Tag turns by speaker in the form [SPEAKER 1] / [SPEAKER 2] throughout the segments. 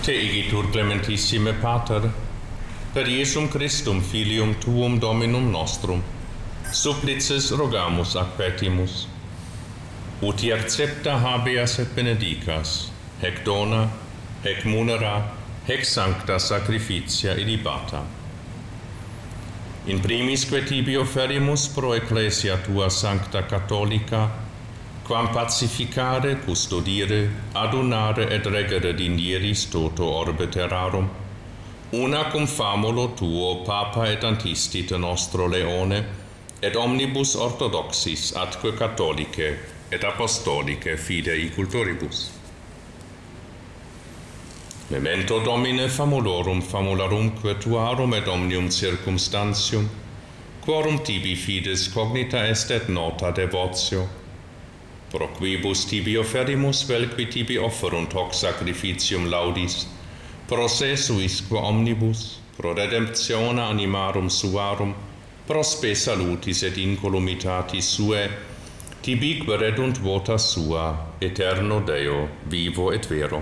[SPEAKER 1] Te igitur clementissime Pater, per Iesum Christum filium tuum Dominum nostrum, supplices rogamus ac petimus, uti accepta habeas et benedicas, hec dona, hec munera, hec sancta sacrificia ilibata. In primisque tibi offerimus pro ecclesia tua sancta catholica, quam pacificare, custodire, adunare et regere dinieris toto orbe terrarum, una cum famulo tuo Papa et Antistite nostro Leone, et omnibus orthodoxis atque catholicae et apostolicae fidei cultoribus. Memento Domine famulorum famularumque tuarum et omnium circumstantium, quorum tibi fides cognita est et nota devotio, pro quibus tibi offerimus vel qui tibi offerunt hoc sacrificium laudis, pro se suisque omnibus, pro redemptione animarum suarum, pro spe salutis et incolumitatis suae, tibique redunt vota sua, eterno Deo, vivo et vero.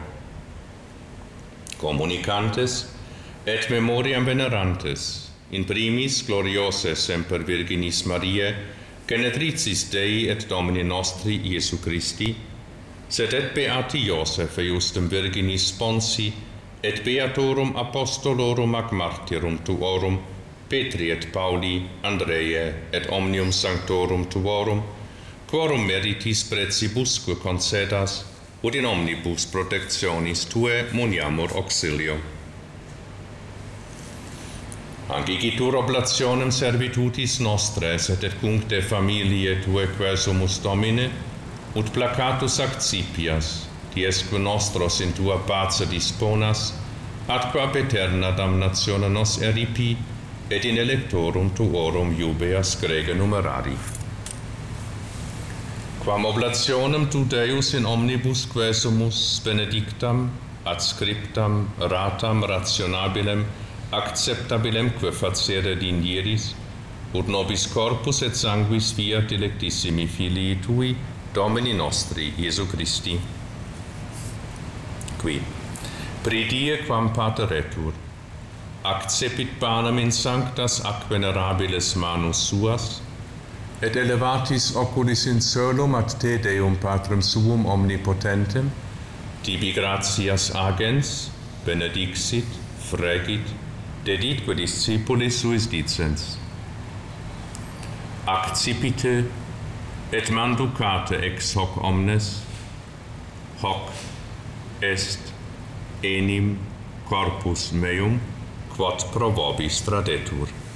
[SPEAKER 1] Communicantes et memoriam venerantes, in primis gloriose semper Virginis Mariae, genetricis Dei et Domini nostri Iesu Christi, sed et beati Ioseph justum Virginis sponsi, et beatorum apostolorum ac martyrum tuorum, Petri et Pauli, Andreae et omnium sanctorum tuorum, quorum meritis precibusque concedas, ut in omnibus protectionis tue muniamur auxilio. Ancigitur oblationem servitutis nostres et cuncte familiae tue quesumus Domine, ut placatus accipias, diesque nostros in tua pace disponas, atque ab eterna damnatione nos eripi, et in electorum tuorum iubeas grege numerari. Quam oblationem tu Deus in omnibus quesumus benedictam, adscriptam, ratam, rationabilem, acceptabilemque facere dinieris, ut nobis corpus et sanguis fiat electissimi filii tui, Domini nostri, Iesu Christi. Qui, pridie quam pateretur, accepit panem in sanctas ac venerabiles manus suas, et elevatis oculis in coelum ad te Deum Patrem suum omnipotentem, tibi gratias agens, benedixit, fregit, deditque discipulis suis dicens. Accipite et manducate ex hoc omnes, hoc est enim corpus meum, quod pro vobis tradetur.